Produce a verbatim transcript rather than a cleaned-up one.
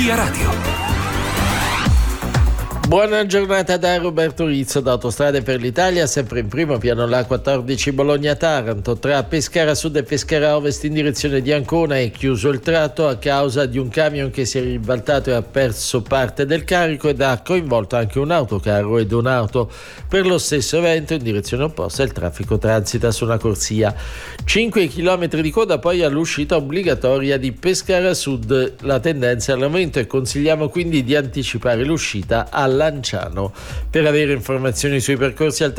Via Radio. Buona giornata da Roberto Rizzo da Autostrade per l'Italia, sempre in primo piano la quattordici Bologna-Taranto, tra Pescara Sud e Pescara Ovest in direzione di Ancona è chiuso il tratto a causa di un camion che si è ribaltato e ha perso parte del carico ed ha coinvolto anche un autocarro ed un'auto. Per lo stesso evento in direzione opposta il traffico transita su una corsia. cinque chilometri di coda poi all'uscita obbligatoria di Pescara Sud, la tendenza è all'aumento e consigliamo quindi di anticipare l'uscita a Lanciano. Per avere informazioni sui percorsi alternativi